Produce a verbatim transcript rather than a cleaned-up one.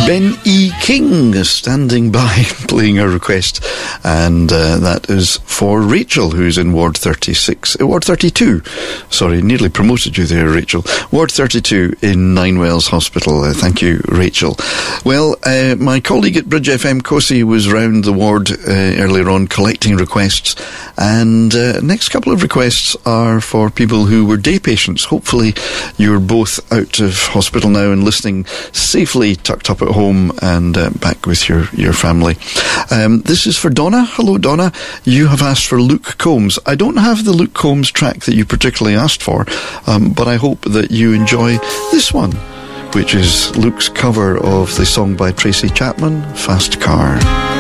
Ben E. King standing by playing a request, and uh, that is for Rachel, who's in Ward thirty-six, uh, Ward thirty-two, sorry, nearly promoted you there, Rachel. Ward thirty-two in Ninewells Hospital. Uh, thank you, Rachel. Well, uh, my colleague at Bridge F M, Kosi, was round the ward uh, earlier on collecting requests, and uh, next couple of requests are for people who were day patients. Hopefully you're both out of hospital now and listening safely, tucked up at home and uh, back with your, your family. Um, this is for Donna. Hello, Donna. You have asked for Luke Combs. I don't have the Luke Combs track that you particularly asked for, um, but I hope that you enjoy this one, which is Luke's cover of the song by Tracy Chapman, Fast Car.